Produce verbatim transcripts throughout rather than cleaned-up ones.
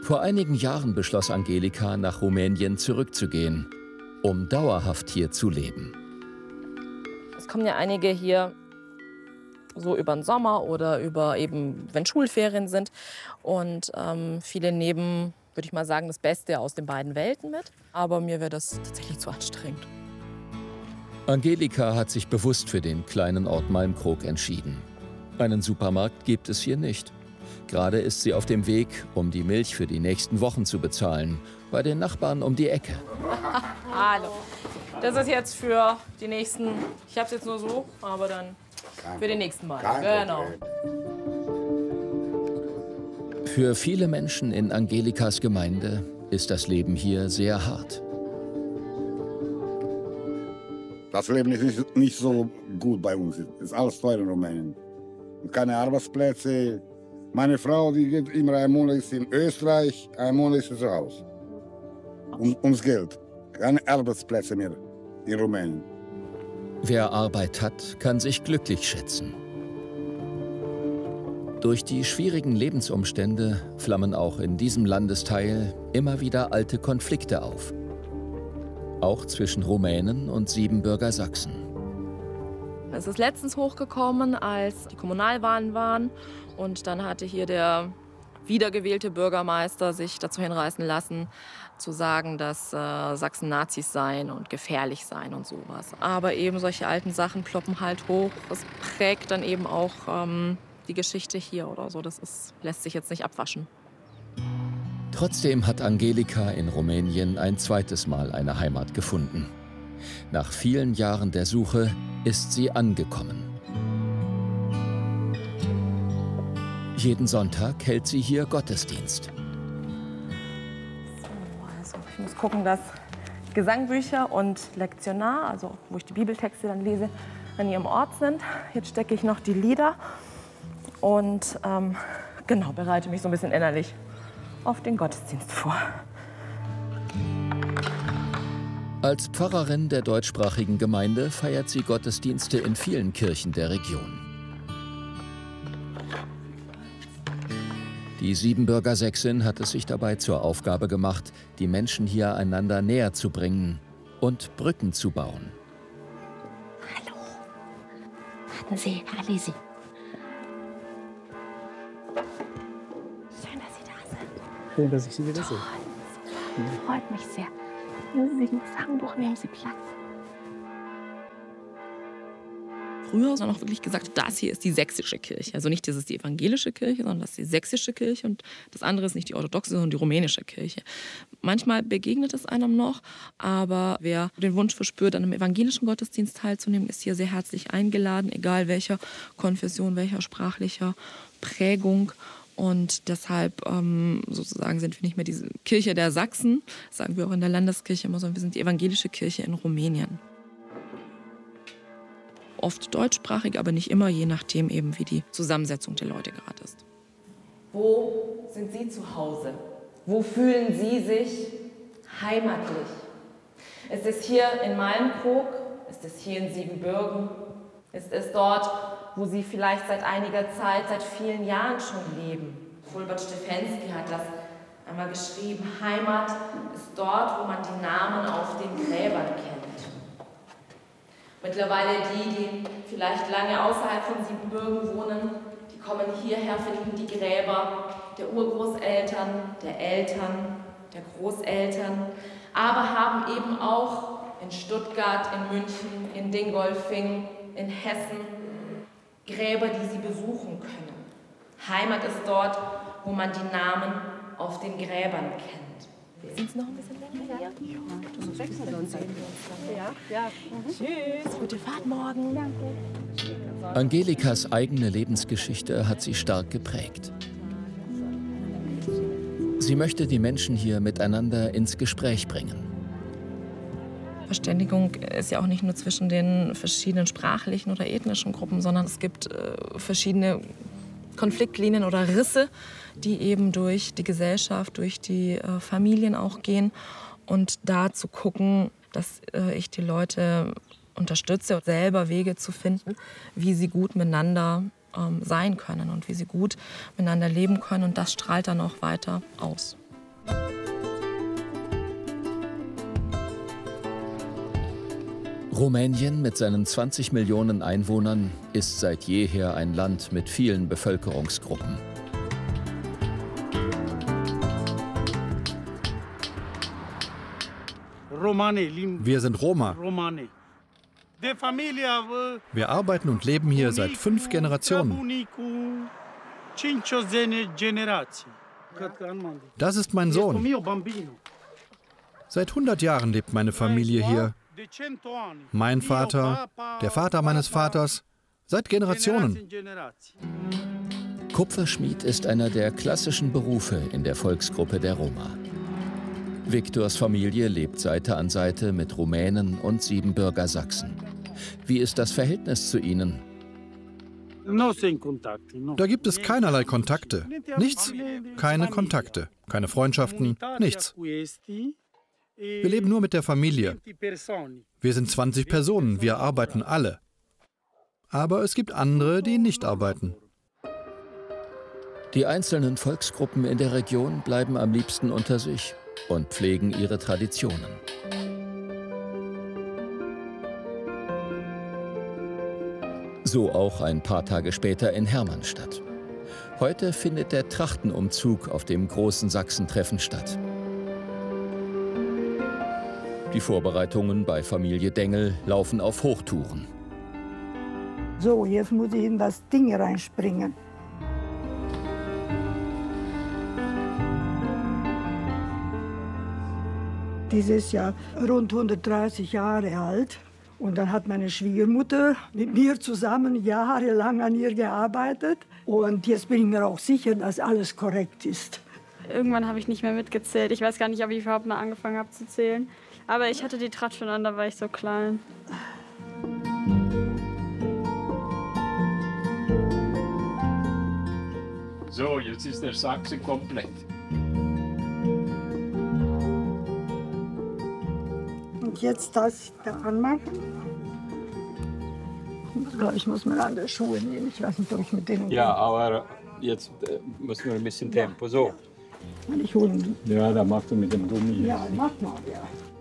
Vor einigen Jahren beschloss Angelika, nach Rumänien zurückzugehen, um dauerhaft hier zu leben. Es kommen ja einige hier so über den Sommer oder über eben, wenn Schulferien sind. Und ähm, viele nehmen, würde ich mal sagen, das Beste aus den beiden Welten mit. Aber mir wäre das tatsächlich zu anstrengend. Angelika hat sich bewusst für den kleinen Ort Malmkrok entschieden. Einen Supermarkt gibt es hier nicht. Gerade ist sie auf dem Weg, um die Milch für die nächsten Wochen zu bezahlen, bei den Nachbarn um die Ecke. Hallo. Das ist jetzt für die nächsten, ich habe es jetzt nur so, aber dann für den nächsten Mal. Genau. Für viele Menschen in Angelikas Gemeinde ist das Leben hier sehr hart. Das Leben ist nicht, nicht so gut bei uns. Es ist alles teuer in Rumänien. Keine Arbeitsplätze. Meine Frau, die geht immer einen Monat ist in Österreich, einen Monat ist sie zu Hause. Und uns Geld. Keine Arbeitsplätze mehr in Rumänien. Wer Arbeit hat, kann sich glücklich schätzen. Durch die schwierigen Lebensumstände flammen auch in diesem Landesteil immer wieder alte Konflikte auf. Auch zwischen Rumänen und Siebenbürger Sachsen. Es ist letztens hochgekommen, als die Kommunalwahlen waren. Und dann hatte hier der wiedergewählte Bürgermeister sich dazu hinreißen lassen, zu sagen, dass äh, Sachsen Nazis seien und gefährlich seien und sowas. Aber eben solche alten Sachen ploppen halt hoch. Das prägt dann eben auch ähm, die Geschichte hier oder so. Das ist, lässt sich jetzt nicht abwaschen. Trotzdem hat Angelika in Rumänien ein zweites Mal eine Heimat gefunden. Nach vielen Jahren der Suche ist sie angekommen. Jeden Sonntag hält sie hier Gottesdienst. So, also ich muss gucken, dass Gesangbücher und Lektionar, also wo ich die Bibeltexte dann lese, an ihrem Ort sind. Jetzt stecke ich noch die Lieder und ähm, genau, bereite mich so ein bisschen innerlich auf den Gottesdienst vor. Als Pfarrerin der deutschsprachigen Gemeinde feiert sie Gottesdienste in vielen Kirchen der Region. Die Siebenbürger Sächsin hat es sich dabei zur Aufgabe gemacht, die Menschen hier einander näher zu bringen und Brücken zu bauen. Hallo. Warten Sie, Herr Lisi. Schön, dass Sie da sind. Schön, dass ich Sie wieder sehe. Das freut mich sehr. Nehmen Sie sich ein Gesangbuch, nehmen Sie Platz. Früher ist noch wirklich gesagt, das hier ist die sächsische Kirche. Also nicht, das ist die evangelische Kirche, sondern das ist die sächsische Kirche. Und das andere ist nicht die orthodoxe, sondern die rumänische Kirche. Manchmal begegnet es einem noch, aber wer den Wunsch verspürt, an einem evangelischen Gottesdienst teilzunehmen, ist hier sehr herzlich eingeladen, egal welcher Konfession, welcher sprachlicher Prägung. Und deshalb ähm, sozusagen sind wir nicht mehr diese Kirche der Sachsen, sagen wir auch in der Landeskirche immer, sondern wir sind die evangelische Kirche in Rumänien. Oft deutschsprachig, aber nicht immer, je nachdem eben, wie die Zusammensetzung der Leute gerade ist. Wo sind Sie zu Hause? Wo fühlen Sie sich heimatlich? Ist es hier in Malmkrok? Ist es hier in Siebenbürgen? Ist es dort, wo Sie vielleicht seit einiger Zeit, seit vielen Jahren schon leben? Fulbert Stefensky hat das einmal geschrieben. Heimat ist dort, wo man die Namen auf den Gräbern kennt. Mittlerweile die, die vielleicht lange außerhalb von Siebenbürgen wohnen, die kommen hierher, finden die Gräber der Urgroßeltern, der Eltern, der Großeltern, aber haben eben auch in Stuttgart, in München, in Dingolfing, in Hessen Gräber, die sie besuchen können. Heimat ist dort, wo man die Namen auf den Gräbern kennt. Sind Sie noch ein bisschen länger hier? Ja, das ist wechseln sonst sehen wir uns dann. Ja, ja. Mhm. Tschüss, gute Fahrt morgen. Danke. Angelikas eigene Lebensgeschichte hat sie stark geprägt. Sie möchte die Menschen hier miteinander ins Gespräch bringen. Verständigung ist ja auch nicht nur zwischen den verschiedenen sprachlichen oder ethnischen Gruppen, sondern es gibt äh, verschiedene Konfliktlinien oder Risse, die eben durch die Gesellschaft, durch die äh, Familien auch gehen. Und da zu gucken, dass äh, ich die Leute unterstütze, selber Wege zu finden, wie sie gut miteinander ähm, sein können und wie sie gut miteinander leben können. Und das strahlt dann auch weiter aus. Rumänien mit seinen zwanzig Millionen Einwohnern ist seit jeher ein Land mit vielen Bevölkerungsgruppen. Wir sind Roma. Wir arbeiten und leben hier seit fünf Generationen. Das ist mein Sohn. Seit hundert Jahren lebt meine Familie hier. Mein Vater, der Vater meines Vaters, seit Generationen. Kupferschmied ist einer der klassischen Berufe in der Volksgruppe der Roma. Viktors Familie lebt Seite an Seite mit Rumänen und Siebenbürger Sachsen. Wie ist das Verhältnis zu ihnen? Da gibt es keinerlei Kontakte. Nichts, keine Kontakte, keine Freundschaften, nichts. Wir leben nur mit der Familie. Wir sind zwanzig Personen, wir arbeiten alle. Aber es gibt andere, die nicht arbeiten. Die einzelnen Volksgruppen in der Region bleiben am liebsten unter sich und pflegen ihre Traditionen. So auch ein paar Tage später in Hermannstadt. Heute findet der Trachtenumzug auf dem großen Sachsentreffen statt. Die Vorbereitungen bei Familie Dengel laufen auf Hochtouren. So, jetzt muss ich in das Ding reinspringen. Dieses Jahr rund hundertdreißig Jahre alt. Und dann hat meine Schwiegermutter mit mir zusammen jahrelang an ihr gearbeitet. Und jetzt bin ich mir auch sicher, dass alles korrekt ist. Irgendwann habe ich nicht mehr mitgezählt. Ich weiß gar nicht, ob ich überhaupt mal angefangen habe zu zählen. Aber ich hatte die Tracht schon an, da war ich so klein. So, jetzt ist der Sachse komplett. Und jetzt das da anmachen. Ich glaube, ich muss mir andere Schuhe nehmen. Ich weiß nicht, ob ich mit denen... Ja, aber jetzt äh, müssen wir ein bisschen Tempo. So. Ja. Ich hole ihn. Ja, da machst du mit dem Gummi. Ja, mach mal, ja.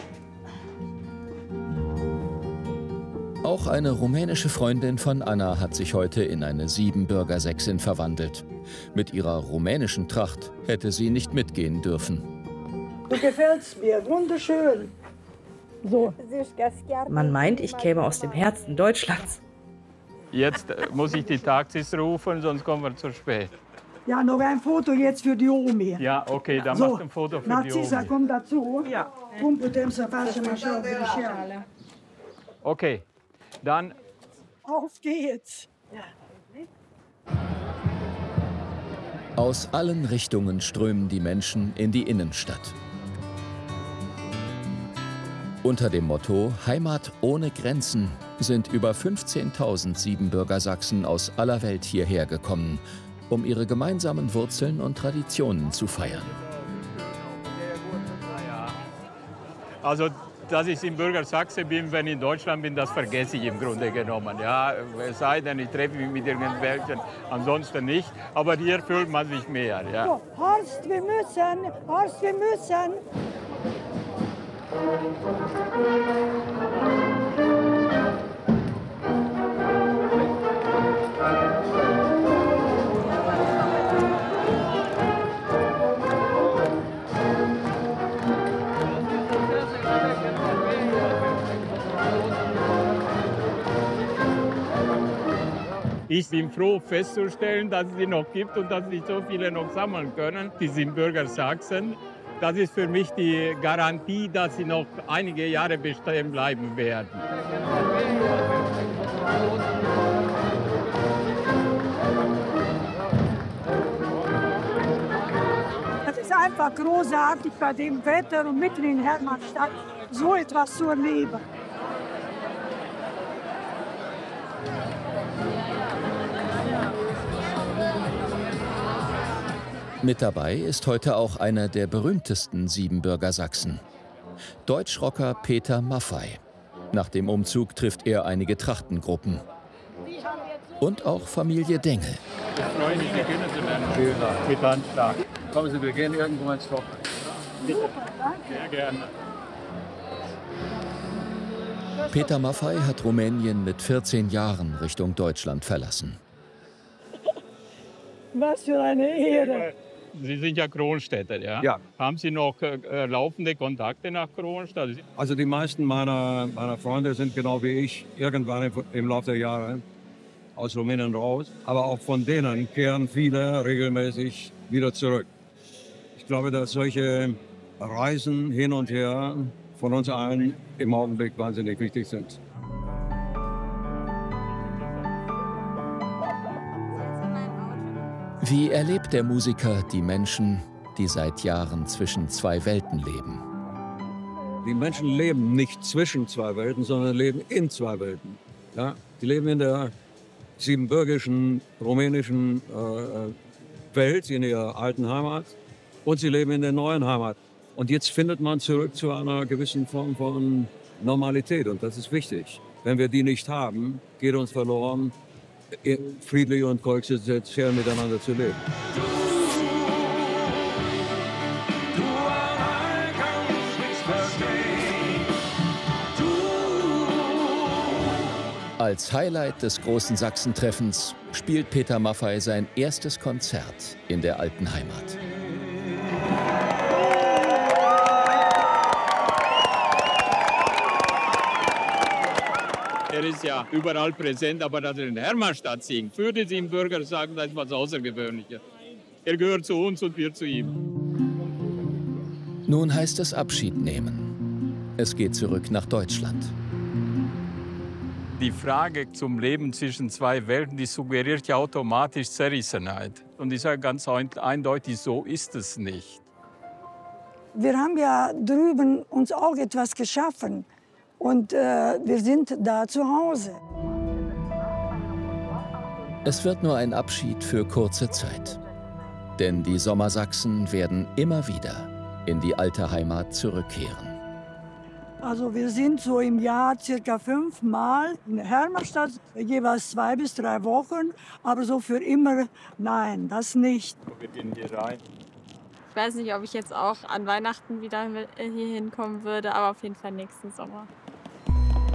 Auch eine rumänische Freundin von Anna hat sich heute in eine Siebenbürger Sächsin verwandelt. Mit ihrer rumänischen Tracht hätte sie nicht mitgehen dürfen. Du gefällst mir, wunderschön. So. Man meint, ich käme aus dem Herzen Deutschlands. Jetzt äh, muss ich die Taxis rufen, sonst kommen wir zu spät. Ja, noch ein Foto jetzt für die Omi. Ja, okay, dann so, mach ein Foto für Narcisa, die Omi. komm dazu. Ja. Cum putem să facem așa o verișeală? Okay, dann... Auf geht's. Aus allen Richtungen strömen die Menschen in die Innenstadt. Unter dem Motto Heimat ohne Grenzen sind über fünfzehntausend Siebenbürger Sachsen aus aller Welt hierher gekommen, um ihre gemeinsamen Wurzeln und Traditionen zu feiern. Also, dass ich Siebenbürger Sachse bin, wenn ich in Deutschland bin, das vergesse ich im Grunde genommen. Ja, es sei denn, ich treffe mich mit irgendwelchen, ansonsten nicht. Aber hier fühlt man sich mehr. Ja. So, Horst, wir müssen, Horst, wir müssen. Ich bin froh festzustellen, dass es sie noch gibt und dass sich so viele noch sammeln können, die Siebenbürger Sachsen. Das ist für mich die Garantie, dass sie noch einige Jahre bestehen bleiben werden. Es ist einfach großartig, bei dem Wetter und mitten in Hermannstadt so etwas zu erleben. Mit dabei ist heute auch einer der berühmtesten Siebenbürger Sachsen. Deutschrocker Peter Maffay. Nach dem Umzug trifft er einige Trachtengruppen. Und auch Familie Dengel. Ich freue mich, Sie können Sie werden. Mit Hand stark. Kommen Sie, wir gehen irgendwo ins Loch. Bitte. Sehr gerne. Peter Maffay hat Rumänien mit vierzehn Jahren Richtung Deutschland verlassen. Was für eine Ehre. Sie sind ja Kronstädter, ja? Ja. Haben Sie noch äh, laufende Kontakte nach Kronstadt? Also die meisten meiner, meiner Freunde sind genau wie ich irgendwann im, im Laufe der Jahre aus Rumänien raus. Aber auch von denen kehren viele regelmäßig wieder zurück. Ich glaube, dass solche Reisen hin und her von uns allen im Augenblick wahnsinnig wichtig sind. Wie erlebt der Musiker die Menschen, die seit Jahren zwischen zwei Welten leben? Die Menschen leben nicht zwischen zwei Welten, sondern leben in zwei Welten. Ja? Die leben in der siebenbürgischen, rumänischen äh, Welt, in ihrer alten Heimat, und sie leben in der neuen Heimat. Und jetzt findet man zurück zu einer gewissen Form von Normalität, und das ist wichtig. Wenn wir die nicht haben, geht uns verloren, friedlich und koexistenziell miteinander zu leben. Als Highlight des großen Sachsentreffens spielt Peter Maffay sein erstes Konzert in der alten Heimat. Er ist ja überall präsent, aber dass er in Hermannstadt singt, für die Siebenbürger sagen, das ist was Außergewöhnliches. Er gehört zu uns und wir zu ihm. Nun heißt es Abschied nehmen. Es geht zurück nach Deutschland. Die Frage zum Leben zwischen zwei Welten, die suggeriert ja automatisch Zerrissenheit. Und ich sage ganz eindeutig, so ist es nicht. Wir haben ja drüben uns auch etwas geschaffen. Und äh, wir sind da zu Hause. Es wird nur ein Abschied für kurze Zeit. Denn die Sommersachsen werden immer wieder in die alte Heimat zurückkehren. Also wir sind so im Jahr circa fünfmal in Hermannstadt, jeweils zwei bis drei Wochen. Aber so für immer, nein, das nicht. Wir gehen hier rein. Ich weiß nicht, ob ich jetzt auch an Weihnachten wieder hier hinkommen würde, aber auf jeden Fall nächsten Sommer.